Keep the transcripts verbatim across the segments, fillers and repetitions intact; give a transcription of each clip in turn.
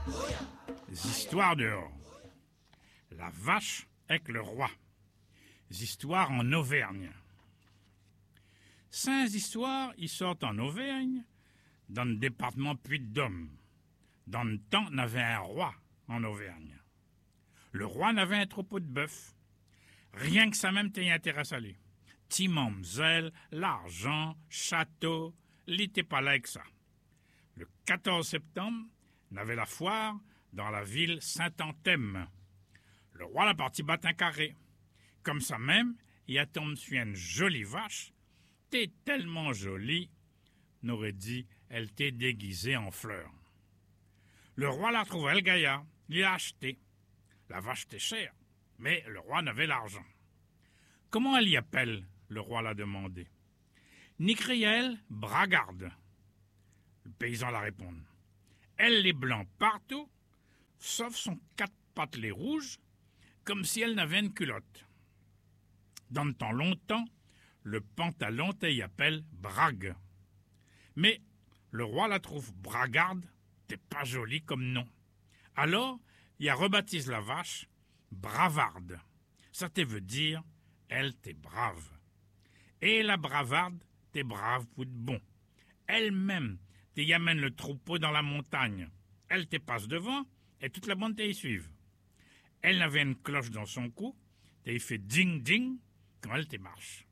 Histoires dehors. La vache avec le roi. Histoires en Auvergne. Cinq histoires, ils sortent en Auvergne, dans le département Puy-de-Dôme. Dans le temps, on avait un roi en Auvergne. Le roi n'avait un troupeau de bœufs. Rien que ça même t'y intéresse à lui. Timamzelle, l'argent, château, il n'était pas là avec ça. Le quatorze septembre, on avait la foire dans la ville Saint-Anthème. Le roi l'a parti battre un carré. Comme ça même, il a tombé sur une jolie vache. T'es tellement jolie, on aurait dit, elle t'est déguisée en fleurs. Le roi l'a trouvé, le gaillard, il l'a acheté. La vache était chère, mais le roi n'avait l'argent. Comment elle y appelle, le roi l'a demandé. Nicrielle Bragarde. Le paysan l'a répondu. Elle est blanc partout, sauf son quatre pattes les rouges, comme si elle n'avait une culotte. Dans le temps longtemps, le pantalon t'y appelle brague. Mais le roi la trouve bragarde, t'es pas joli comme nom. Alors, il a rebaptisé la vache bravarde. Ça te veut dire, elle t'est brave. Et la bravarde, t'es brave pour de bon. Elle-même, t'y amène le troupeau dans la montagne. Elle te passe devant, et toute la bande t'y suive. Elle avait une cloche dans son cou, t'y fait ding-ding quand elle te marche.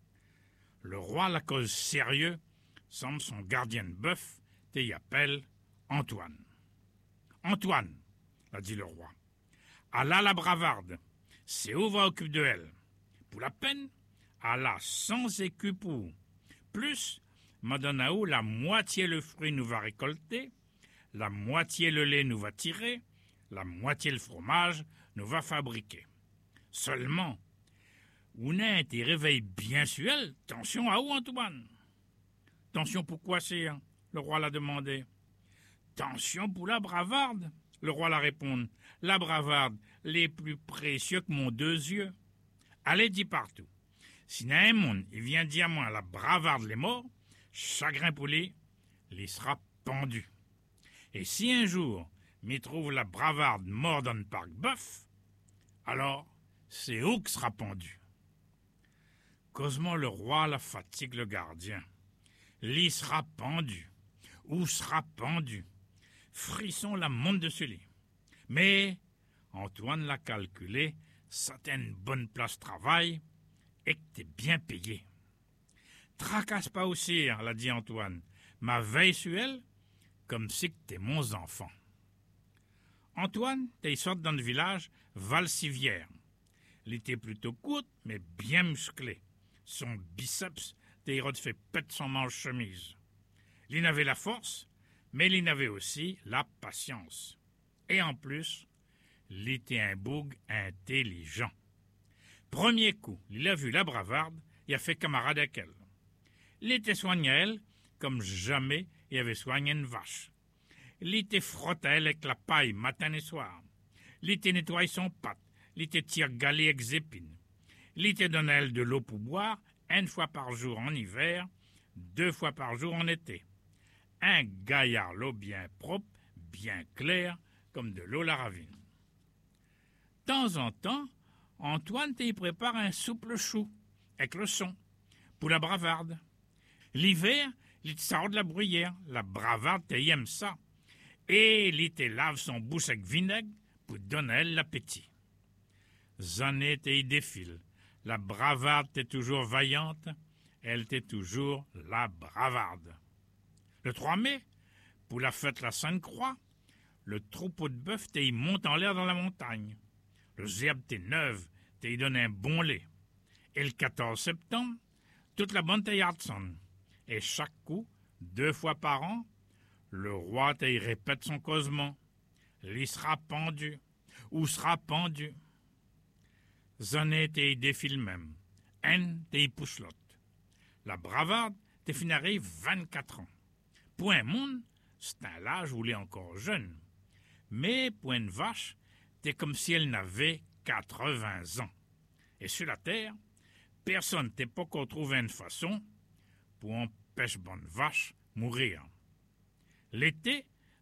Le roi, la cause sérieux, semble son gardien de bœuf, t'y appelle Antoine. Antoine, a dit le roi, Allah la bravarde, c'est où va occuper de elle. Pour la peine, Allah sans écu pour. Plus, m'a donné à où la moitié le fruit nous va récolter, la moitié le lait nous va tirer, la moitié le fromage nous va fabriquer. Seulement, on a un réveil bien sûr, tension à où, Antoine? Tension pourquoi c'est, hein? Le roi l'a demandé. Tension pour la bravarde, le roi l'a répondu. La bravarde, les plus précieux que mon deux yeux. Allez, dit partout. Si n'a un monde, il vient dire à moi la bravarde les morts, chagrin pour lui, il sera pendu. Et si un jour, m'y trouve la bravarde mort dans le parc bœuf, alors c'est où que sera pendu. Causement le roi la fatigue le gardien. L'y sera pendu. Où sera pendu? Frisson la monte dessus lui. Mais Antoine l'a calculé, ça t'a une bonne place travail et que t'es bien payé. Tracasse pas aussi, l'a dit Antoine. Ma veille sur elle, comme si que t'es mon enfant. Antoine, t'es sorti dans le village Valsivière. Il était plutôt courte, mais bien musclé. Son biceps t'es fait pète son manche-chemise. Il avait la force, mais il avait aussi la patience. Et en plus, il était un boug intelligent. Premier coup, il a vu la bravarde, il a fait camarade avec elle. Il était soigné à elle comme jamais il avait soigné une vache. Il était frotté à elle avec la paille matin et soir. Il était nettoyé son pâte, il était tiré galé avec des épines. Il était donné à elle de l'eau pour boire, une fois par jour en hiver, deux fois par jour en été. Un gaillard l'eau bien propre, bien clair, comme de l'eau la ravine. De temps en temps, Antoine t'y prépare un souple chou, avec le son, pour la bravarde. L'hiver, il te sort de la bruyère, la bravarde t'y aime ça, et il te lave son bouche avec vinaigre pour donner à elle l'appétit. Zanné t'y défile, la bravarde t'est toujours vaillante, elle t'est toujours la bravarde. Le trois mai, pour la fête la Sainte-Croix, le troupeau de bœuf t'y monte en l'air dans la montagne. Le zèbre t'est neuve, t'y donne un bon lait. Et le quatorze septembre, toute la bande t'y sonne. Et chaque coup, deux fois par an, le roi t'y répète son causement. Il sera pendu, ou sera pendu. Zonné t'y défile même. En t'y pousse l'autre. La bravarde t'y finiré vingt-quatre ans. Pour un monde, c'est un âge où il est encore jeune. Mais pour une vache, t'es comme si elle n'avait quatre-vingts ans. Et sur la terre, personne t'est pas qu'à trouver une façon pour empêcher bonne vache mourir. L'été,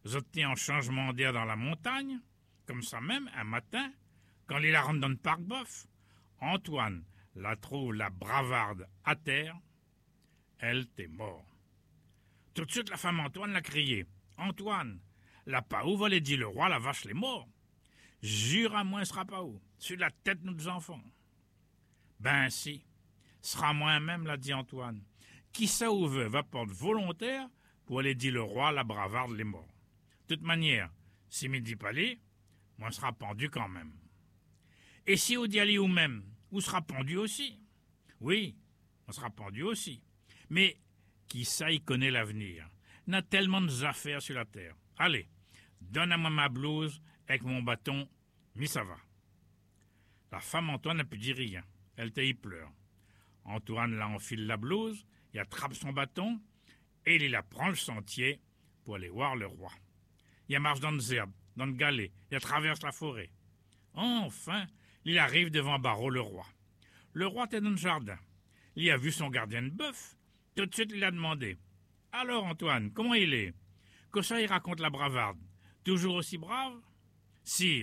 zoté en changement d'air dans la montagne, comme ça même, un matin, quand il la rentre dans le parc bof, Antoine la trouve la bravarde à terre, elle t'est mort. Tout de suite, la femme Antoine l'a crié. Antoine, la paou va les dire le roi, la vache les morts. Jure à moi, sera pas où, sur la tête de nos enfants. Ben si, sera moi-même, l'a dit Antoine. Qui ça ou veut va porte volontaire pour aller dire le roi, la bravarde les morts. De toute manière, si m'y dit pas les, moi sera pendu quand même. Et si on dit aller ou même, on sera pendu aussi. Oui, on sera pendu aussi. Mais qui ça y connaît l'avenir? N'a tellement d'affaires sur la terre. Allez, donne à moi ma blouse avec mon bâton, mais ça va. La femme Antoine n'a pu dire rien. Elle y pleure. Antoine la enfile la blouse, il attrape son bâton et il la prend le sentier pour aller voir le roi. Il marche dans les herbes, dans le galet, il traverse la forêt. Enfin, il arrive devant Barreau le roi. Le roi était dans le jardin. Il a vu son gardien de bœuf. Tout de suite, il a demandé. « Alors, Antoine, comment il est? Que ça, il raconte la bravarde. Toujours aussi brave? »« Sire. »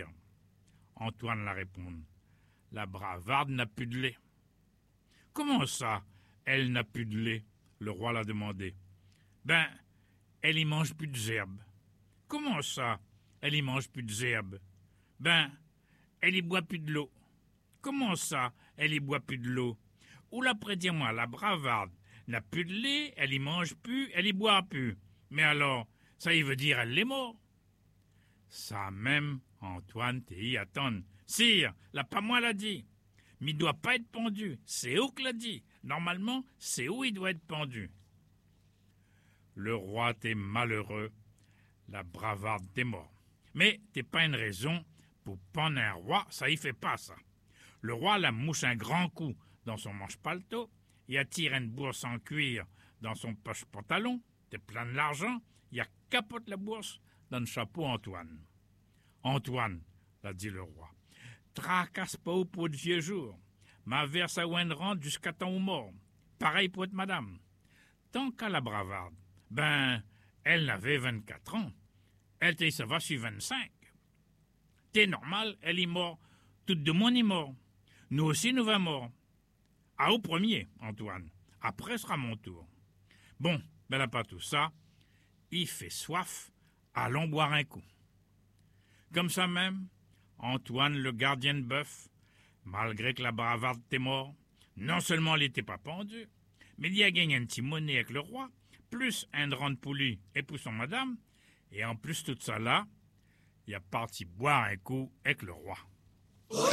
Antoine la répond. « La bravarde n'a plus de lait. »« Comment ça, elle n'a plus de lait ?» Le roi l'a demandé. « Ben, elle y mange plus de zerbe. »« Comment ça, elle y mange plus de zerbe? »« Ben, elle y boit plus de l'eau. »« Comment ça, elle y boit plus de l'eau? » Ou là, prédire-moi, la bravarde n'a plus de lait, elle y mange plus, elle y boit plus. Mais alors, ça y veut dire elle est morte. Ça même, Antoine t'y attend. Sire, là pas moi l'a dit. Mais il doit pas être pendu. C'est où que l'a dit. Normalement, c'est où il doit être pendu. Le roi t'est malheureux. La bravarde t'est mort. Mais t'es pas une raison pour pendre un roi, ça y fait pas ça. Le roi la mouche un grand coup dans son manche-paletot, il attire une bourse en cuir dans son poche-pantalon, t'es plein de l'argent, il a capote la bourse dans le chapeau Antoine. Antoine, l'a dit le roi, tracasse pas au pot de vieux jours, ma verse à une rente jusqu'à temps ou mort, pareil pour être madame. Tant qu'à la bravarde, ben, elle n'avait vingt-quatre ans, elle t'y ça va sur vingt-cinq. T'es normal, elle est mort, toute de monde est mort, nous aussi nous va mort. Ah, au premier, Antoine. Après sera mon tour. Bon, ben là pas tout ça. Il fait soif. Allons boire un coup. Comme ça même, Antoine, le gardien de bœuf, malgré que la bravarde était mort, non seulement il n'était pas pendu, mais il y a gagné un petit monnaie avec le roi, plus un rang de poulie et pour son madame, et en plus tout ça là, il a parti boire un coup avec le roi.